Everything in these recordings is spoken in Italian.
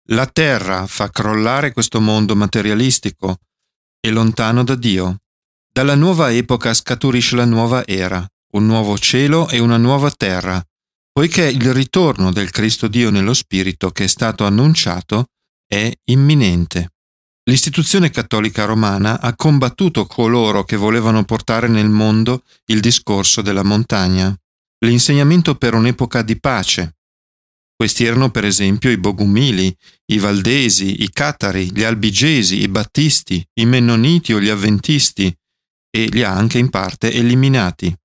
La terra fa crollare questo mondo materialistico e lontano da Dio. Dalla nuova epoca scaturisce la nuova era, un nuovo cielo e una nuova terra, poiché il ritorno del Cristo Dio nello Spirito che è stato annunciato è imminente. L'istituzione cattolica romana ha combattuto coloro che volevano portare nel mondo il discorso della montagna, l'insegnamento per un'epoca di pace. Questi erano per esempio i Bogumili, i Valdesi, i Catari, gli Albigesi, i Battisti, i Mennoniti o gli Avventisti, e li ha anche in parte eliminati.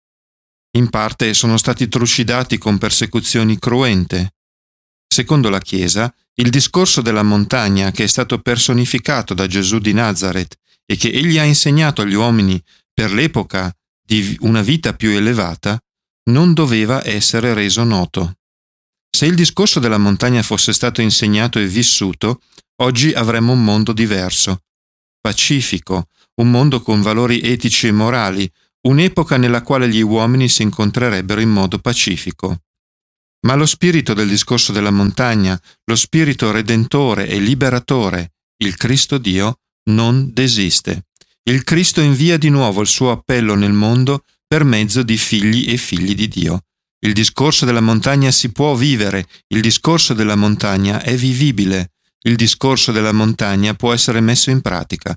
In parte sono stati trucidati con persecuzioni cruente. Secondo la Chiesa, il discorso della montagna che è stato personificato da Gesù di Nazaret e che egli ha insegnato agli uomini per l'epoca di una vita più elevata, non doveva essere reso noto. Se il discorso della montagna fosse stato insegnato e vissuto, oggi avremmo un mondo diverso, pacifico, un mondo con valori etici e morali, un'epoca nella quale gli uomini si incontrerebbero in modo pacifico. Ma lo spirito del discorso della montagna, lo spirito redentore e liberatore, il Cristo Dio, non desiste. Il Cristo invia di nuovo il suo appello nel mondo per mezzo di figli e figli di Dio. Il discorso della montagna si può vivere, il discorso della montagna è vivibile, il discorso della montagna può essere messo in pratica.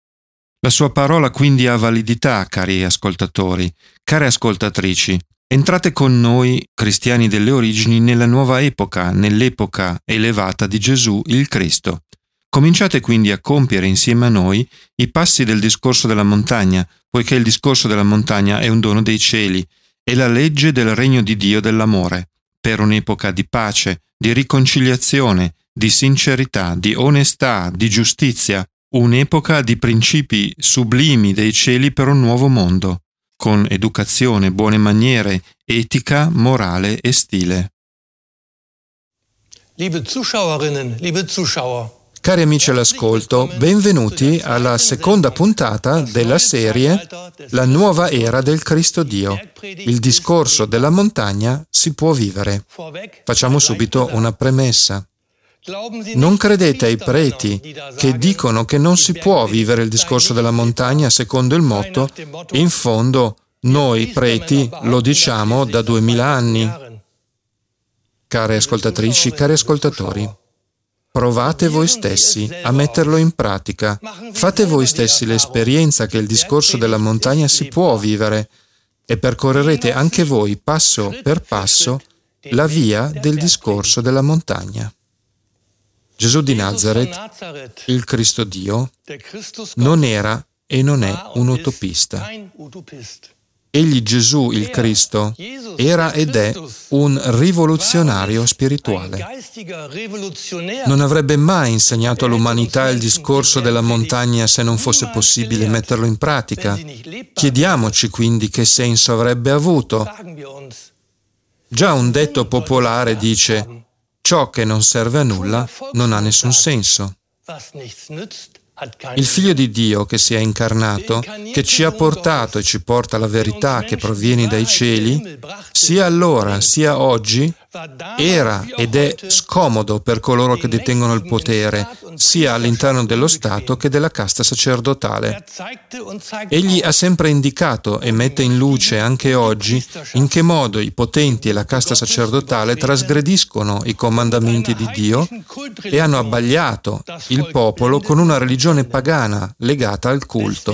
La sua parola quindi ha validità, cari ascoltatori, care ascoltatrici. Entrate con noi, cristiani delle origini, nella nuova epoca, nell'epoca elevata di Gesù il Cristo. Cominciate quindi a compiere insieme a noi i passi del discorso della montagna, poiché il discorso della montagna è un dono dei cieli, è la legge del regno di Dio dell'amore, per un'epoca di pace, di riconciliazione, di sincerità, di onestà, di giustizia, un'epoca di principi sublimi dei cieli per un nuovo mondo, con educazione, buone maniere, etica, morale e stile. Liebe Zuschauerinnen, liebe Zuschauer. Cari amici all'ascolto, benvenuti alla seconda puntata della serie La nuova era del Cristo Dio. Il discorso della montagna si può vivere. Facciamo subito una premessa. Non credete ai preti che dicono che non si può vivere il discorso della montagna secondo il motto «In fondo noi preti lo diciamo da 2000 anni». Care ascoltatrici, cari ascoltatori, provate voi stessi a metterlo in pratica. Fate voi stessi l'esperienza che il discorso della montagna si può vivere e percorrerete anche voi passo per passo la via del discorso della montagna. Gesù di Nazaret, il Cristo Dio, non era e non è un utopista. Egli, Gesù, il Cristo, era ed è un rivoluzionario spirituale. Non avrebbe mai insegnato all'umanità il discorso della montagna se non fosse possibile metterlo in pratica. Chiediamoci quindi che senso avrebbe avuto. Già un detto popolare dice: ciò che non serve a nulla non ha nessun senso. Il Figlio di Dio che si è incarnato, che ci ha portato e ci porta la verità che proviene dai cieli, sia allora sia oggi, era ed è scomodo per coloro che detengono il potere, sia all'interno dello Stato che della casta sacerdotale. Egli ha sempre indicato e mette in luce anche oggi in che modo i potenti e la casta sacerdotale trasgrediscono i comandamenti di Dio e hanno abbagliato il popolo con una religione pagana legata al culto.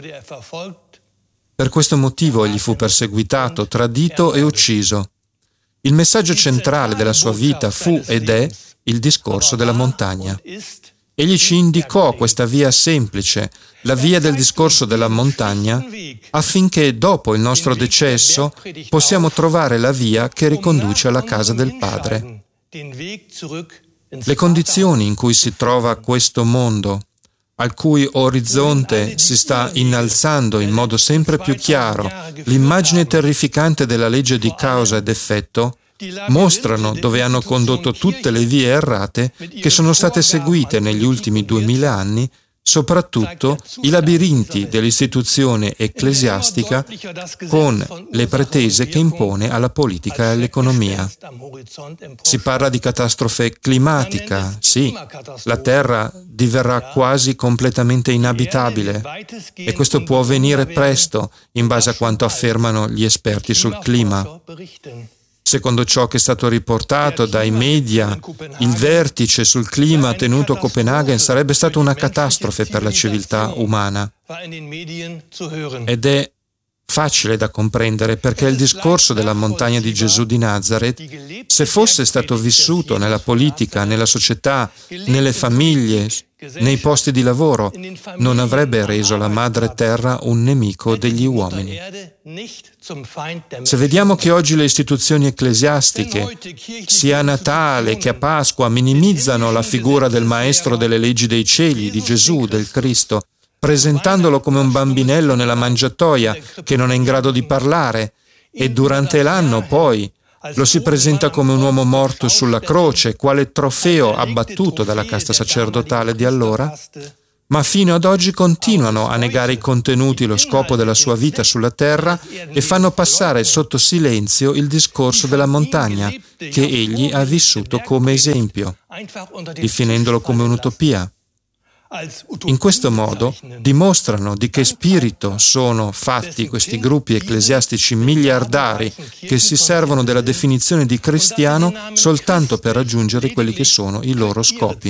Per questo motivo egli fu perseguitato, tradito e ucciso. Il messaggio centrale della sua vita fu ed è il discorso della montagna. Egli ci indicò questa via semplice, la via del discorso della montagna, affinché dopo il nostro decesso possiamo trovare la via che riconduce alla casa del Padre. Le condizioni in cui si trova questo mondo, al cui orizzonte si sta innalzando in modo sempre più chiaro l'immagine terrificante della legge di causa ed effetto, mostrano dove hanno condotto tutte le vie errate che sono state seguite negli ultimi 2000 anni soprattutto i labirinti dell'istituzione ecclesiastica con le pretese che impone alla politica e all'economia. Si parla di catastrofe climatica, sì, la Terra diverrà quasi completamente inabitabile e questo può avvenire presto in base a quanto affermano gli esperti sul clima. Secondo ciò che è stato riportato dai media, il vertice sul clima tenuto a Copenaghen sarebbe stata una catastrofe per la civiltà umana. Ed è facile da comprendere perché il discorso della montagna di Gesù di Nazareth, se fosse stato vissuto nella politica, nella società, nelle famiglie, nei posti di lavoro, non avrebbe reso la madre terra un nemico degli uomini. Se vediamo che oggi le istituzioni ecclesiastiche, sia a Natale che a Pasqua, minimizzano la figura del Maestro delle leggi dei cieli, di Gesù, del Cristo, presentandolo come un bambinello nella mangiatoia che non è in grado di parlare, e durante l'anno poi lo si presenta come un uomo morto sulla croce, quale trofeo abbattuto dalla casta sacerdotale di allora, ma fino ad oggi continuano a negare i contenuti e lo scopo della sua vita sulla terra e fanno passare sotto silenzio il discorso della montagna che egli ha vissuto come esempio, definendolo come un'utopia. In questo modo dimostrano di che spirito sono fatti questi gruppi ecclesiastici miliardari che si servono della definizione di cristiano soltanto per raggiungere quelli che sono i loro scopi.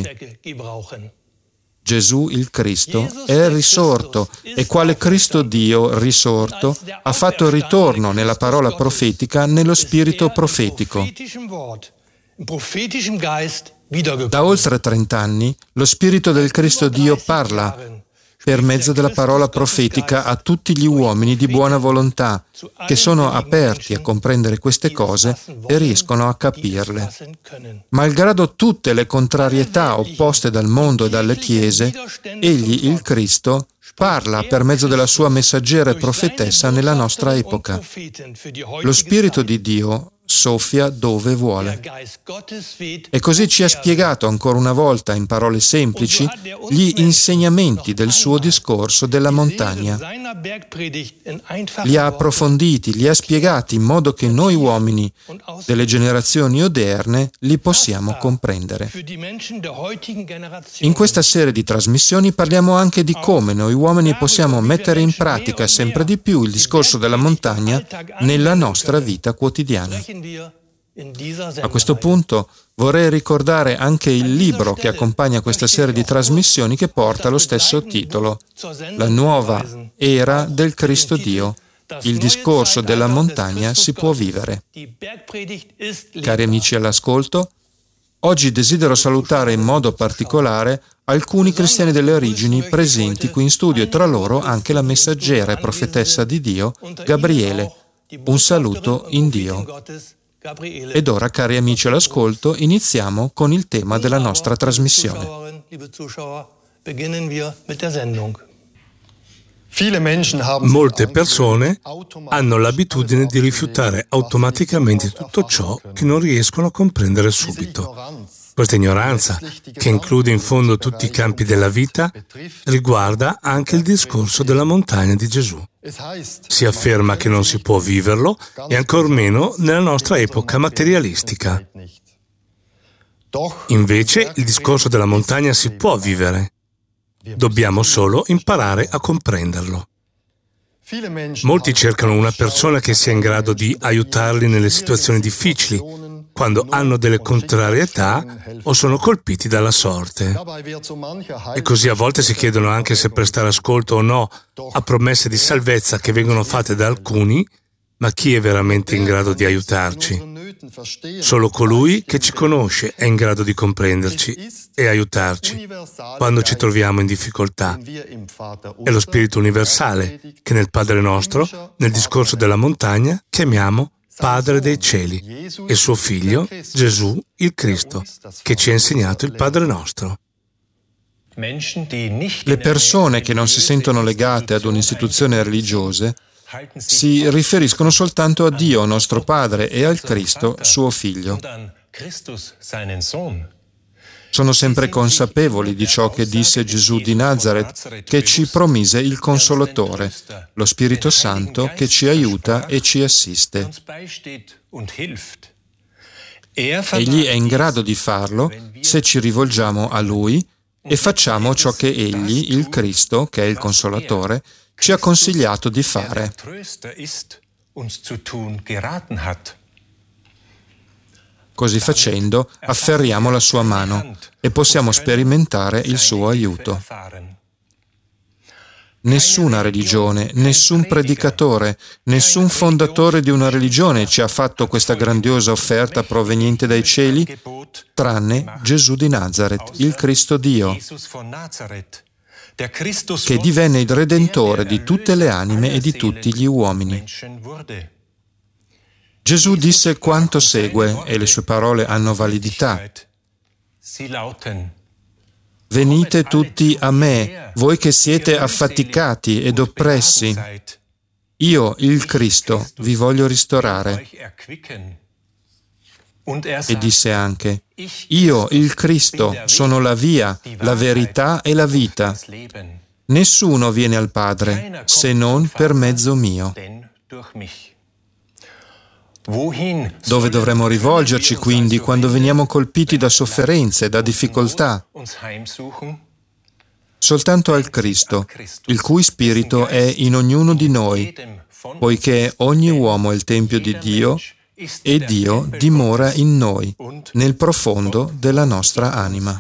Gesù il Cristo è risorto e quale Cristo Dio risorto ha fatto ritorno nella parola profetica nello spirito profetico. Da oltre 30 anni lo Spirito del Cristo Dio parla per mezzo della parola profetica a tutti gli uomini di buona volontà che sono aperti a comprendere queste cose e riescono a capirle. Malgrado tutte le contrarietà opposte dal mondo e dalle chiese, egli, il Cristo, parla per mezzo della sua messaggera e profetessa nella nostra epoca. Lo Spirito di Dio soffia dove vuole. E così ci ha spiegato ancora una volta in parole semplici gli insegnamenti del suo discorso della montagna. Li ha approfonditi, li ha spiegati in modo che noi uomini delle generazioni odierne li possiamo comprendere. In questa serie di trasmissioni parliamo anche di come noi uomini possiamo mettere in pratica sempre di più il discorso della montagna nella nostra vita quotidiana. A questo punto vorrei ricordare anche il libro che accompagna questa serie di trasmissioni che porta lo stesso titolo, La nuova era del Cristo Dio. Il discorso della montagna si può vivere. Cari amici all'ascolto, oggi desidero salutare in modo particolare alcuni cristiani delle origini presenti qui in studio e tra loro anche la messaggera e profetessa di Dio, Gabriele. Un saluto in Dio. Ed ora, cari amici all'ascolto, iniziamo con il tema della nostra trasmissione. Molte persone hanno l'abitudine di rifiutare automaticamente tutto ciò che non riescono a comprendere subito. Questa ignoranza, che include in fondo tutti i campi della vita, riguarda anche il discorso della montagna di Gesù. Si afferma che non si può viverlo e ancor meno nella nostra epoca materialistica. Invece il discorso della montagna si può vivere. Dobbiamo solo imparare a comprenderlo. Molti cercano una persona che sia in grado di aiutarli nelle situazioni difficili, quando hanno delle contrarietà o sono colpiti dalla sorte. E così a volte si chiedono anche se prestare ascolto o no a promesse di salvezza che vengono fatte da alcuni, ma chi è veramente in grado di aiutarci? Solo colui che ci conosce è in grado di comprenderci e aiutarci quando ci troviamo in difficoltà. È lo Spirito universale che nel Padre nostro, nel discorso della montagna, chiamiamo Padre dei cieli e suo Figlio, Gesù il Cristo, che ci ha insegnato il Padre nostro. Le persone che non si sentono legate ad un'istituzione religiosa si riferiscono soltanto a Dio, nostro Padre, e al Cristo, suo Figlio. Sono sempre consapevoli di ciò che disse Gesù di Nazaret, che ci promise il Consolatore, lo Spirito Santo che ci aiuta e ci assiste. Egli è in grado di farlo se ci rivolgiamo a Lui e facciamo ciò che Egli, il Cristo, che è il Consolatore, ci ha consigliato di fare. Così facendo, afferriamo la sua mano e possiamo sperimentare il suo aiuto. Nessuna religione, nessun predicatore, nessun fondatore di una religione ci ha fatto questa grandiosa offerta proveniente dai cieli, tranne Gesù di Nazaret, il Cristo Dio, che divenne il Redentore di tutte le anime e di tutti gli uomini. Gesù disse quanto segue, e le sue parole hanno validità. Venite tutti a me, voi che siete affaticati ed oppressi. Io, il Cristo, vi voglio ristorare. E disse anche, io, il Cristo, sono la via, la verità e la vita. Nessuno viene al Padre se non per mezzo mio. Dove dovremmo rivolgerci quindi quando veniamo colpiti da sofferenze, da difficoltà? Soltanto al Cristo, il cui spirito è in ognuno di noi, poiché ogni uomo è il tempio di Dio e Dio dimora in noi, nel profondo della nostra anima.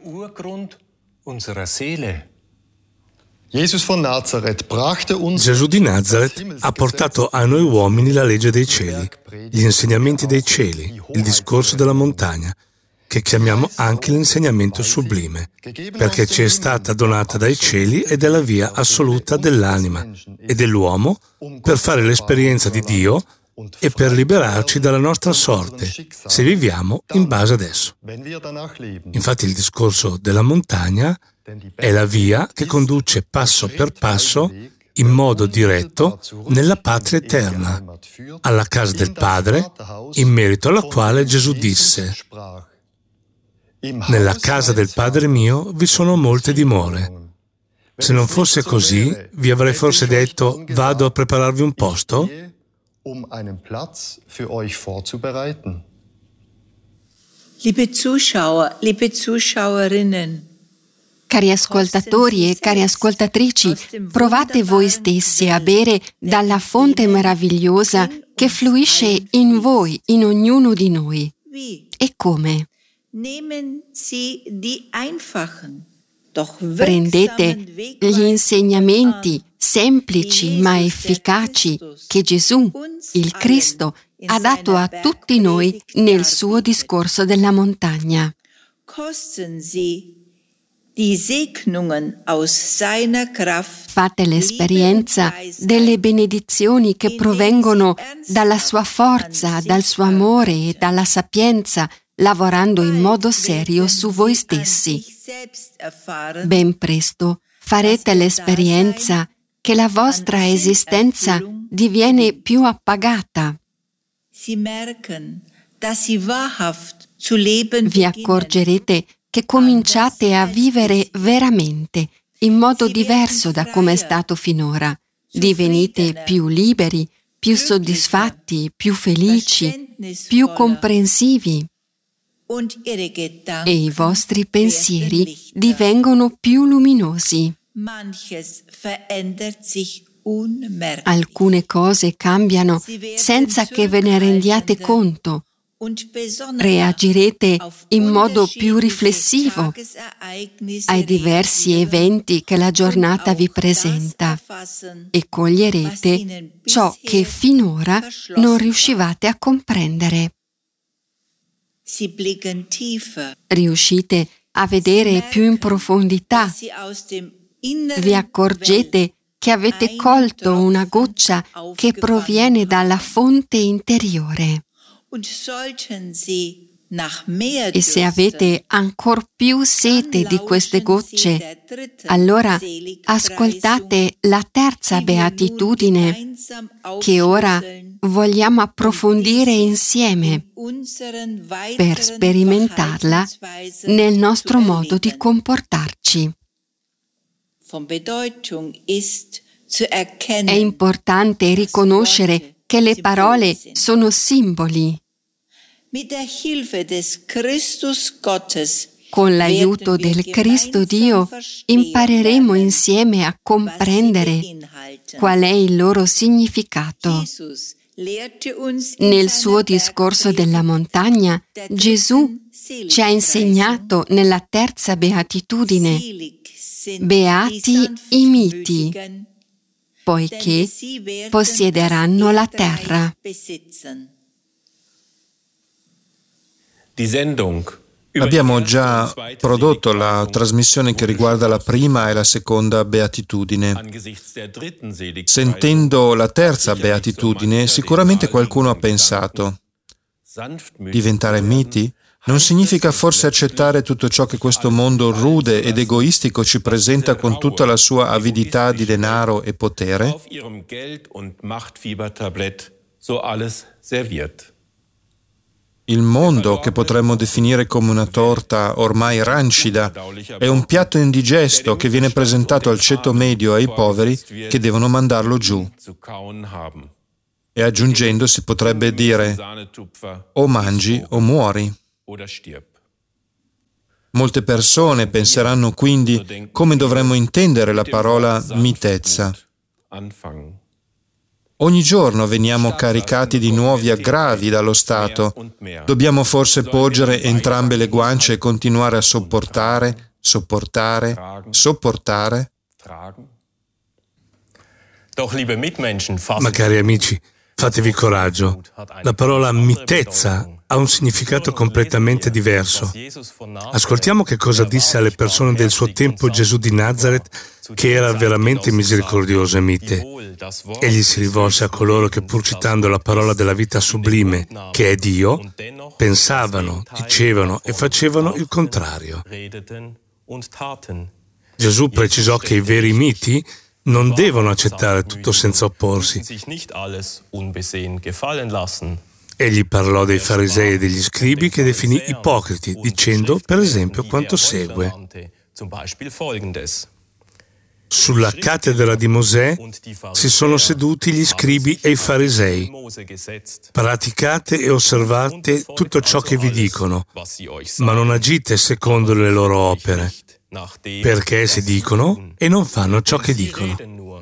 Gesù di Nazaret ha portato a noi uomini la legge dei cieli, gli insegnamenti dei cieli, il discorso della montagna, che chiamiamo anche l'insegnamento sublime, perché ci è stata donata dai cieli ed è la via assoluta dell'anima e dell'uomo per fare l'esperienza di Dio e per liberarci dalla nostra sorte, se viviamo in base ad esso. Infatti il discorso della montagna è la via che conduce passo per passo, in modo diretto, nella patria eterna, alla casa del Padre, in merito alla quale Gesù disse: «Nella casa del Padre mio vi sono molte dimore. Se non fosse così, vi avrei forse detto: vado a prepararvi un posto?» Liebe Zuschauer, liebe Zuschauerinnen, cari ascoltatori e cari ascoltatrici, provate voi stessi a bere dalla fonte meravigliosa che fluisce in voi, in ognuno di noi. E come? Prendete gli insegnamenti semplici ma efficaci che Gesù, il Cristo, ha dato a tutti noi nel suo discorso della montagna. Fate l'esperienza delle benedizioni che provengono dalla sua forza, dal suo amore e dalla sapienza, lavorando in modo serio su voi stessi. Ben presto farete l'esperienza che la vostra esistenza diviene più appagata. Vi accorgerete che cominciate a vivere veramente, in modo diverso da come è stato finora. Divenite più liberi, più soddisfatti, più felici, più comprensivi. E i vostri pensieri divengono più luminosi. Alcune cose cambiano senza che ve ne rendiate conto. Reagirete in modo più riflessivo ai diversi eventi che la giornata vi presenta e coglierete ciò che finora non riuscivate a comprendere. Riuscite a vedere più in profondità. Vi accorgete che avete colto una goccia che proviene dalla fonte interiore. E se avete ancor più sete di queste gocce, allora ascoltate la terza beatitudine che ora vogliamo approfondire insieme per sperimentarla nel nostro modo di comportarci. È importante riconoscere che le parole sono simboli. Con l'aiuto del Cristo Dio impareremo insieme a comprendere qual è il loro significato. Nel suo discorso della montagna, Gesù ci ha insegnato nella terza beatitudine: beati i miti, poiché possiederanno la terra. Abbiamo già prodotto la trasmissione che riguarda la prima e la seconda beatitudine. Sentendo la terza beatitudine, sicuramente qualcuno ha pensato: diventare miti? Non significa forse accettare tutto ciò che questo mondo rude ed egoistico ci presenta con tutta la sua avidità di denaro e potere? Il mondo, che potremmo definire come una torta ormai rancida, è un piatto indigesto che viene presentato al ceto medio e ai poveri che devono mandarlo giù. E aggiungendo si potrebbe dire: o mangi o muori. Molte persone penseranno quindi come dovremmo intendere la parola mitezza. Ogni giorno veniamo caricati di nuovi aggravi dallo Stato. Dobbiamo forse porgere entrambe le guance e continuare a sopportare, sopportare? Ma cari amici, fatevi coraggio. La parola mitezza ha un significato completamente diverso. Ascoltiamo che cosa disse alle persone del suo tempo Gesù di Nazaret, che era veramente misericordioso e mite. Egli si rivolse a coloro che, pur citando la parola della vita sublime, che è Dio, pensavano, dicevano e facevano il contrario. Gesù precisò che i veri miti non devono accettare tutto senza opporsi. Egli parlò dei farisei e degli scribi, che definì ipocriti, dicendo, per esempio, quanto segue: sulla cattedra di Mosè si sono seduti gli scribi e i farisei. Praticate e osservate tutto ciò che vi dicono, ma non agite secondo le loro opere, perché essi dicono e non fanno ciò che dicono.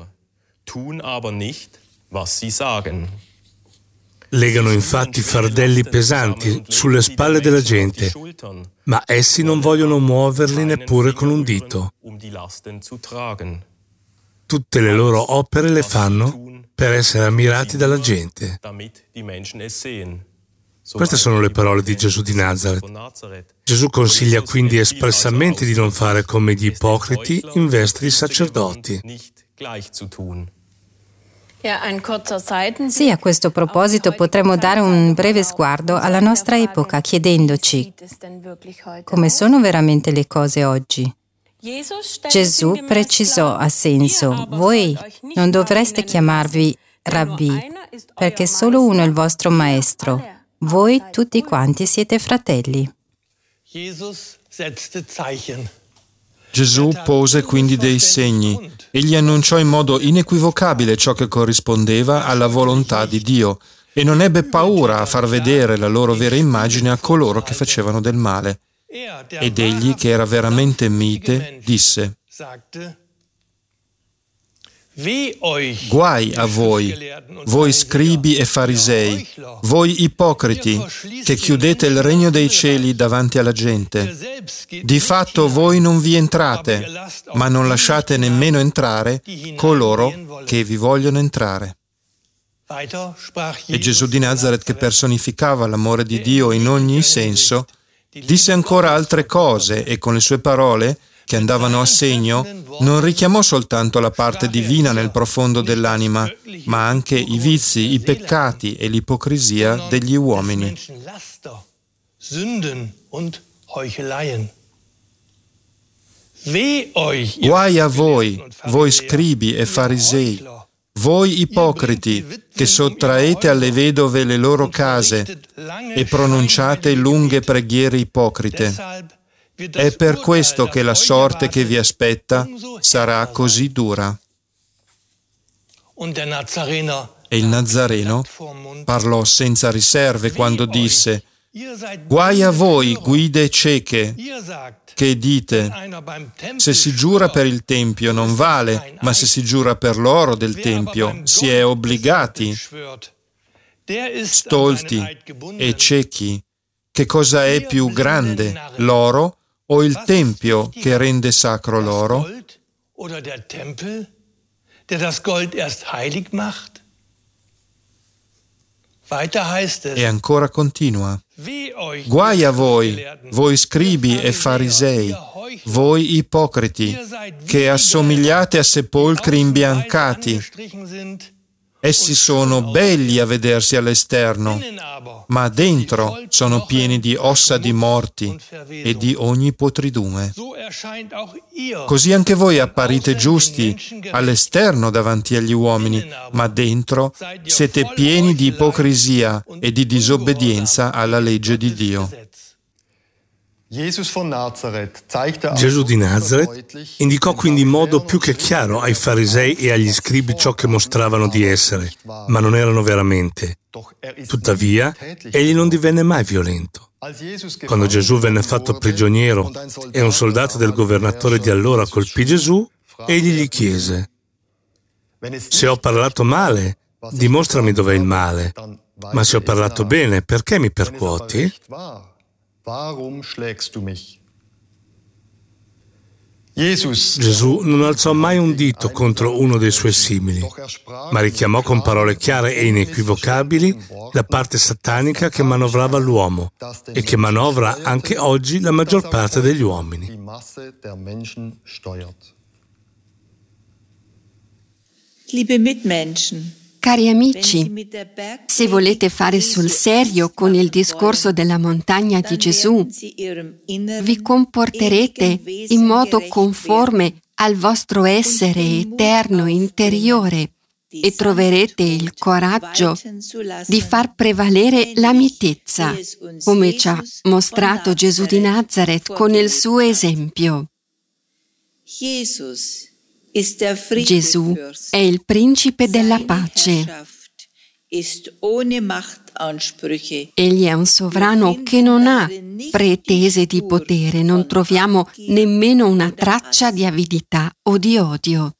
Legano infatti fardelli pesanti sulle spalle della gente, ma essi non vogliono muoverli neppure con un dito. Tutte le loro opere le fanno per essere ammirati dalla gente. Queste sono le parole di Gesù di Nazaret. Gesù consiglia quindi espressamente di non fare come gli ipocriti in veste di sacerdoti. Sì, a questo proposito potremmo dare un breve sguardo alla nostra epoca, chiedendoci: come sono veramente le cose oggi? Gesù precisò a senso: voi non dovreste chiamarvi Rabbì, perché solo uno è il vostro maestro. Voi tutti quanti siete fratelli. Gesù pose quindi dei segni. Egli annunciò in modo inequivocabile ciò che corrispondeva alla volontà di Dio e non ebbe paura a far vedere la loro vera immagine a coloro che facevano del male. Ed egli, che era veramente mite, disse: guai a voi, voi scribi e farisei, voi ipocriti, che chiudete il regno dei cieli davanti alla gente. Di fatto voi non vi entrate, ma non lasciate nemmeno entrare coloro che vi vogliono entrare. E Gesù di Nazaret, che personificava l'amore di Dio in ogni senso, disse ancora altre cose e con le sue parole, che andavano a segno, non richiamò soltanto la parte divina nel profondo dell'anima, ma anche i vizi, i peccati e l'ipocrisia degli uomini. Sünden und Heucheleien. Weh euch, ihr Guai a voi, und voi Pharisäer, scribi e ihr farisei, Heuchler. voi ipocriti, che sottraete alle vedove le loro case e pronunciate lunghe preghiere ipocrite. È per questo che la sorte che vi aspetta sarà così dura. E il Nazareno parlò senza riserve quando disse: Guai a voi, guide cieche, che dite: se si giura per il Tempio non vale, ma se si giura per l'oro del Tempio si è obbligati. Stolti e ciechi, che cosa è più grande, l'oro o il Tempio che rende sacro l'oro? Oder der Tempel, der das Gold erst heilig macht? Weiter heißt es: E ancora continua: Weh euch, Guai ihr a voi, Schriftgelehrten, voi scribi e farisei, voi ipocriti, che assomigliate a sepolcri imbiancati. Essi sono belli a vedersi all'esterno, ma dentro sono pieni di ossa di morti e di ogni podridume. Così anche voi apparite giusti all'esterno davanti agli uomini, ma dentro siete pieni di ipocrisia e di disobbedienza alla legge di Dio. Gesù di Nazaret indicò quindi in modo più che chiaro ai farisei e agli scribi ciò che mostravano di essere, ma non erano veramente. Tuttavia, egli non divenne mai violento. Quando Gesù venne fatto prigioniero e un soldato del governatore di allora colpì Gesù, egli gli chiese: se ho parlato male, dimostrami dov'è il male, ma se ho parlato bene, perché mi percuoti? Gesù non alzò mai un dito contro uno dei suoi simili, ma richiamò con parole chiare e inequivocabili la parte satanica che manovrava l'uomo e che manovra anche oggi la maggior parte degli uomini. Liebe Mitmenschen, Cari amici, se volete fare sul serio con il discorso della montagna di Gesù, vi comporterete in modo conforme al vostro essere eterno interiore e troverete il coraggio di far prevalere la mitezza, come ci ha mostrato Gesù di Nazaret con il suo esempio. Gesù è il principe della pace. Egli è un sovrano che non ha pretese di potere, non troviamo nemmeno una traccia di avidità o di odio.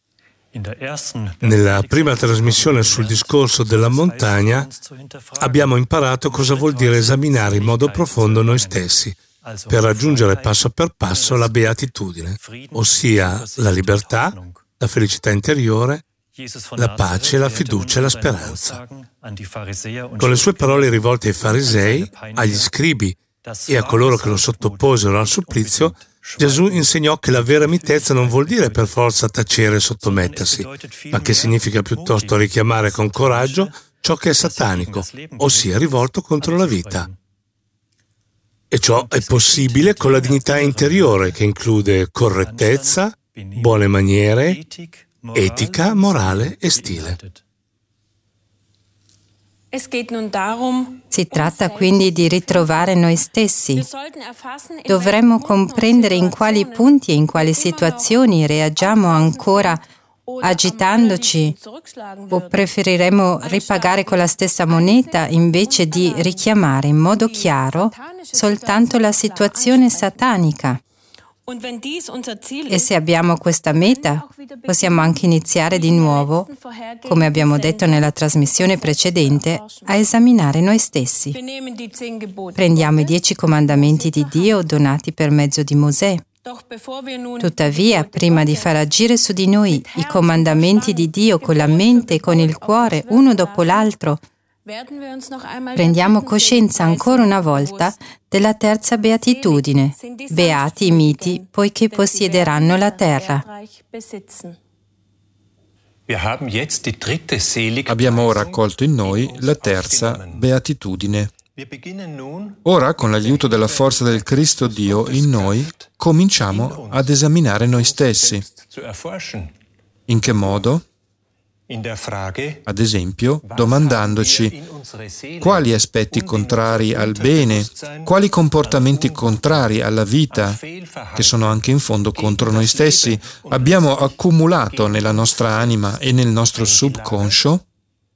Nella prima trasmissione sul discorso della montagna abbiamo imparato cosa vuol dire esaminare in modo profondo noi stessi, per raggiungere passo per passo la beatitudine, ossia la libertà, la felicità interiore, la pace, la fiducia e la speranza. Con le sue parole rivolte ai farisei, agli scribi e a coloro che lo sottoposero al supplizio, Gesù insegnò che la vera mitezza non vuol dire per forza tacere e sottomettersi, ma che significa piuttosto richiamare con coraggio ciò che è satanico, ossia rivolto contro la vita. E ciò è possibile con la dignità interiore che include correttezza, buone maniere, etica, morale e stile. Si tratta quindi di ritrovare noi stessi. Dovremmo comprendere in quali punti e in quali situazioni reagiamo ancora agitandoci, o preferiremo ripagare con la stessa moneta invece di richiamare in modo chiaro soltanto la situazione satanica. E se abbiamo questa meta, possiamo anche iniziare di nuovo, come abbiamo detto nella trasmissione precedente, a esaminare noi stessi. Prendiamo i 10 comandamenti di Dio donati per mezzo di Mosè. Tuttavia, prima di far agire su di noi i comandamenti di Dio con la mente e con il cuore, uno dopo l'altro, prendiamo coscienza ancora una volta della terza beatitudine. Beati i miti, poiché possiederanno la terra. Abbiamo ora accolto in noi la terza beatitudine, Ora, con l'aiuto della forza del Cristo Dio in noi, cominciamo ad esaminare noi stessi. In che modo? Ad esempio, domandandoci quali aspetti contrari al bene, quali comportamenti contrari alla vita, che sono anche in fondo contro noi stessi, abbiamo accumulato nella nostra anima e nel nostro subconscio.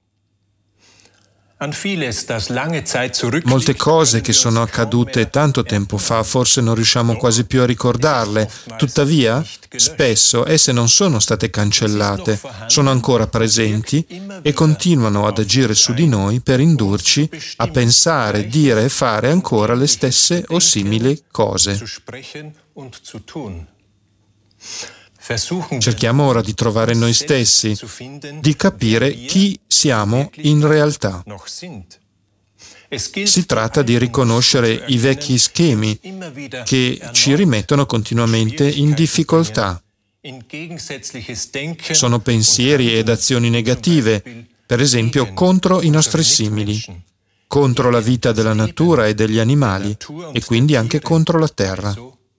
Molte cose che sono accadute tanto tempo fa, forse non riusciamo quasi più a ricordarle, tuttavia spesso esse non sono state cancellate, sono ancora presenti e continuano ad agire su di noi per indurci a pensare, dire e fare ancora le stesse o simili cose. Cerchiamo ora di trovare noi stessi, di capire chi siamo in realtà. Si tratta di riconoscere i vecchi schemi che ci rimettono continuamente in difficoltà. Sono pensieri ed azioni negative, per esempio contro i nostri simili, contro la vita della natura e degli animali e quindi anche contro la terra.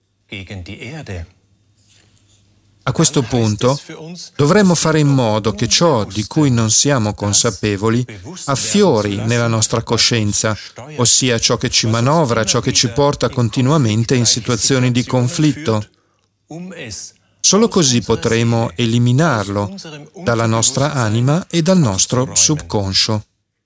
A questo punto dovremmo fare in modo che ciò di cui non siamo consapevoli affiori nella nostra coscienza, ossia ciò che ci manovra, ciò che ci porta continuamente in situazioni di conflitto. Solo così potremo eliminarlo dalla nostra anima e dal nostro subconscio.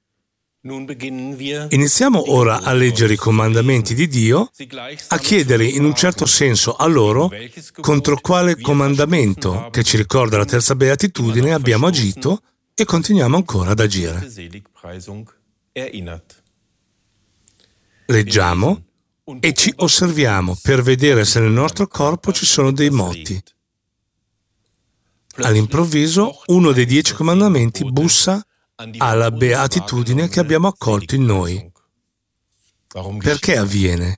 Iniziamo ora a leggere i comandamenti di Dio, a chiedere in un certo senso a loro contro quale comandamento, che ci ricorda la terza beatitudine, abbiamo agito e continuiamo ancora ad agire. Leggiamo e ci osserviamo per vedere se nel nostro corpo ci sono dei moti. All'improvviso, uno dei 10 comandamenti bussa alla beatitudine che abbiamo accolto in noi. Perché avviene?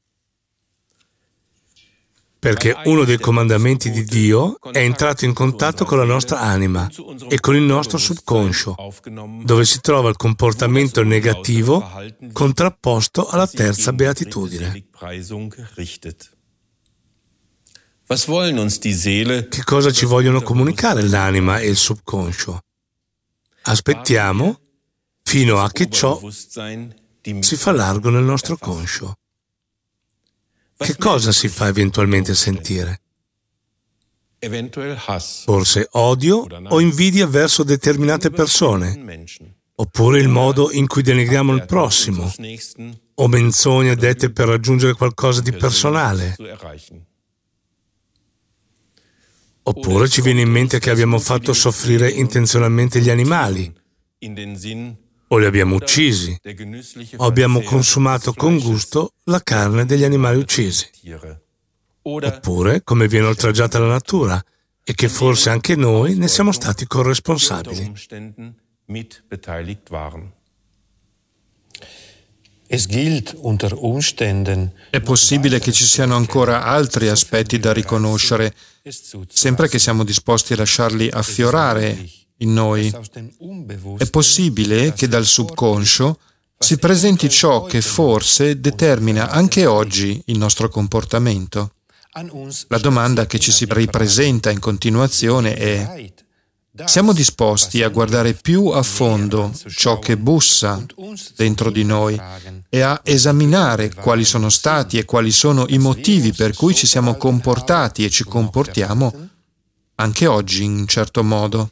Perché uno dei comandamenti di Dio è entrato in contatto con la nostra anima e con il nostro subconscio, dove si trova il comportamento negativo contrapposto alla terza beatitudine. Che cosa ci vogliono comunicare l'anima e il subconscio? Aspettiamo fino a che ciò si fa largo nel nostro conscio. Che cosa si fa eventualmente sentire? Forse odio o invidia verso determinate persone, oppure il modo in cui denigriamo il prossimo, o menzogne dette per raggiungere qualcosa di personale. Oppure ci viene in mente che abbiamo fatto soffrire intenzionalmente gli animali, o li abbiamo uccisi, o abbiamo consumato con gusto la carne degli animali uccisi. Oppure come viene oltraggiata la natura e che forse anche noi ne siamo stati corresponsabili. È possibile che ci siano ancora altri aspetti da riconoscere, sempre che siamo disposti a lasciarli affiorare in noi. È possibile che dal subconscio si presenti ciò che forse determina anche oggi il nostro comportamento. La domanda che ci si ripresenta in continuazione è: siamo disposti a guardare più a fondo ciò che bussa dentro di noi e a esaminare quali sono stati e quali sono i motivi per cui ci siamo comportati e ci comportiamo anche oggi in un certo modo?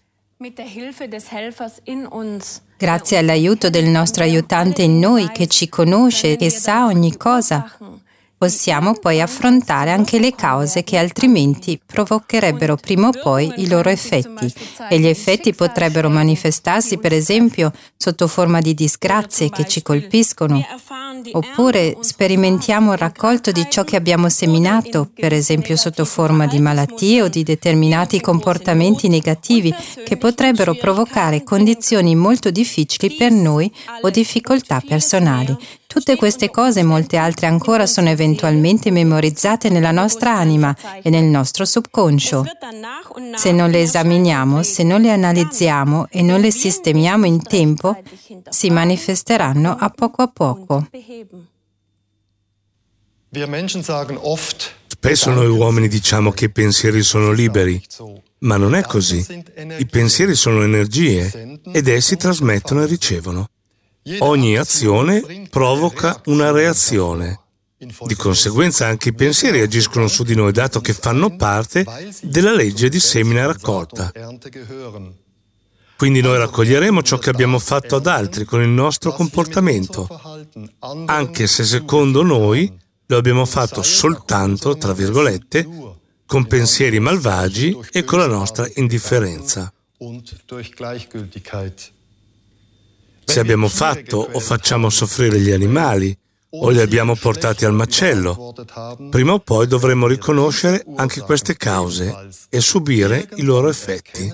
Grazie all'aiuto del nostro aiutante in noi che ci conosce e sa ogni cosa, possiamo poi affrontare anche le cause che altrimenti provocherebbero prima o poi i loro effetti. E gli effetti potrebbero manifestarsi, per esempio, sotto forma di disgrazie che ci colpiscono. Oppure sperimentiamo il raccolto di ciò che abbiamo seminato, per esempio sotto forma di malattie o di determinati comportamenti negativi che potrebbero provocare condizioni molto difficili per noi o difficoltà personali. Tutte queste cose e molte altre ancora sono eventualmente memorizzate nella nostra anima e nel nostro subconscio. Se non le esaminiamo, se non le analizziamo e non le sistemiamo in tempo, si manifesteranno a poco. Spesso noi uomini diciamo che i pensieri sono liberi, ma non è così. I pensieri sono energie ed essi trasmettono e ricevono. Ogni azione provoca una reazione. Di conseguenza anche i pensieri agiscono su di noi, dato che fanno parte della legge di semina e raccolta. Quindi noi raccoglieremo ciò che abbiamo fatto ad altri con il nostro comportamento, anche se secondo noi lo abbiamo fatto soltanto, tra virgolette, con pensieri malvagi e con la nostra indifferenza. Se abbiamo fatto o facciamo soffrire gli animali o li abbiamo portati al macello, prima o poi dovremo riconoscere anche queste cause e subire i loro effetti.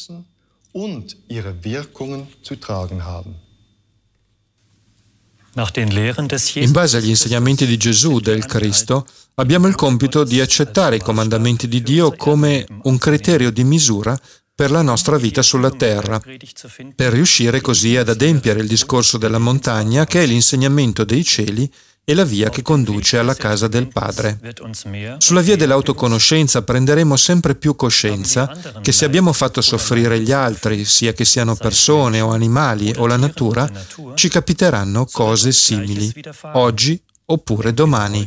In base agli insegnamenti di Gesù, del Cristo, abbiamo il compito di accettare i comandamenti di Dio come un criterio di misura per la nostra vita sulla terra, per riuscire così ad adempiere il discorso della montagna, che è l'insegnamento dei cieli e la via che conduce alla casa del Padre. Sulla via dell'autoconoscenza prenderemo sempre più coscienza che se abbiamo fatto soffrire gli altri, sia che siano persone o animali o la natura, ci capiteranno cose simili, oggi oppure domani.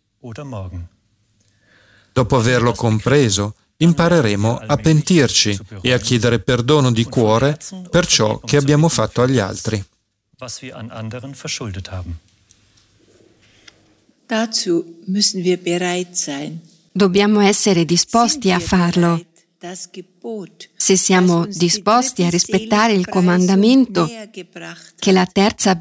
Dopo averlo compreso, impareremo a pentirci e a chiedere perdono di cuore per ciò che abbiamo fatto agli altri. Dobbiamo essere disposti a farlo. Se siamo disposti a rispettare il comandamento che la terza